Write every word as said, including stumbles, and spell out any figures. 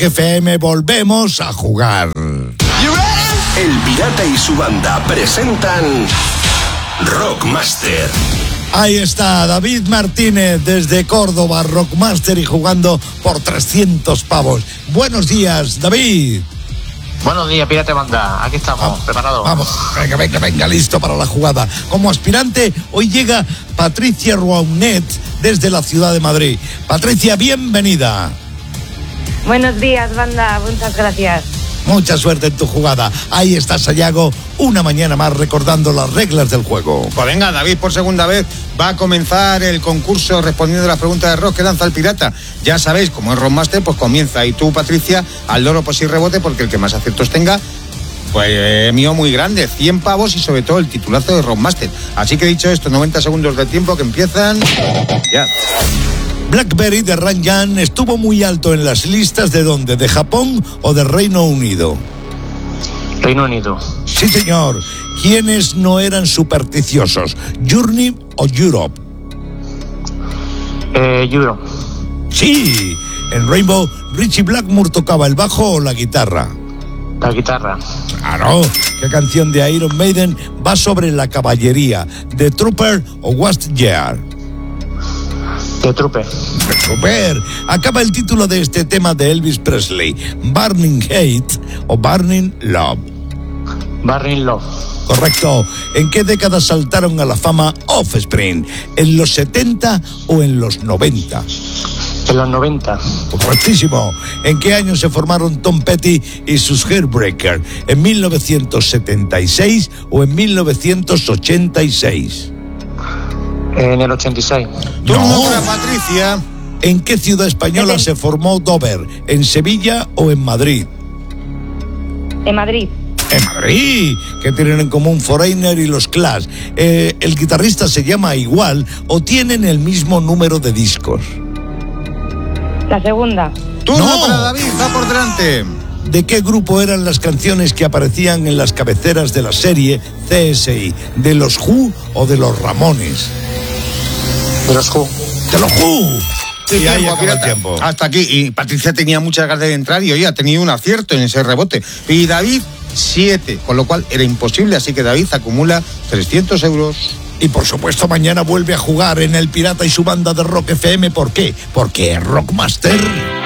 Rock F M volvemos a jugar. El Pirata y su banda presentan Rockmaster. Ahí está David Martínez desde Córdoba, Rockmaster, y jugando por trescientos pavos. Buenos días, David. Buenos días, Pirata Banda. Aquí estamos, vamos, preparados. Vamos, venga, venga, venga, listo para la jugada. Como aspirante, hoy llega Patricia Ruaunet desde la ciudad de Madrid. Patricia, bienvenida. Buenos días, banda. Muchas gracias. Mucha suerte en tu jugada. Ahí está Sayago, una mañana más recordando las reglas del juego. Pues venga, David, por segunda vez va a comenzar el concurso respondiendo a las preguntas de rock que lanza el pirata. Ya sabéis, como es Rockmaster, pues comienza. Y tú, Patricia, al loro pues sí rebote, porque el que más aciertos tenga, pues eh, mío muy grande, cien pavos y sobre todo el titulazo de Rockmaster. Así que dicho esto, noventa segundos de tiempo que empiezan ya. Blackberry de Ranjan estuvo muy alto en las listas de ¿dónde? ¿De Japón o de Reino Unido? Reino Unido. Sí, señor. ¿Quiénes no eran supersticiosos? ¿Journey o Europe? Eh, Europe. Sí. En Rainbow, ¿Richie Blackmore tocaba el bajo o la guitarra? La guitarra. Claro. ¿Qué canción de Iron Maiden va sobre la caballería? ¿The Trooper o What's Year? The Trooper. The Trooper. Acaba el título de este tema de Elvis Presley. ¿Burning Hate o Burning Love? Burning Love. Correcto. ¿En qué década saltaron a la fama Offspring? ¿En los setenta o en los noventa? En los noventa. Correctísimo. ¿En qué año se formaron Tom Petty y sus Heartbreakers? ¿En mil novecientos setenta y seis o en mil novecientos ochenta y seis? En el ochenta y seis. Turno para Patricia. ¿En qué ciudad española se formó Dover? ¿En Sevilla o en Madrid? En Madrid. En Madrid. ¿Qué tienen en común Foreigner y los Clash? Eh, ¿El guitarrista se llama igual o tienen el mismo número de discos? La segunda. Turno No. para David, va por delante. ¿De qué grupo eran las canciones que aparecían en las cabeceras de la serie C S I? ¿De los Who o de los Ramones? De los Who. ¡De los Who! Sí, Y ahí tiempo, acaba el pirata. tiempo. Hasta aquí. Y Patricia tenía muchas ganas de entrar y hoy ha tenido un acierto en ese rebote. Y David, siete, con lo cual era imposible. Así que David acumula trescientos euros. Y por supuesto mañana vuelve a jugar en El Pirata y su banda de Rock F M. ¿Por qué? Porque es Rockmaster.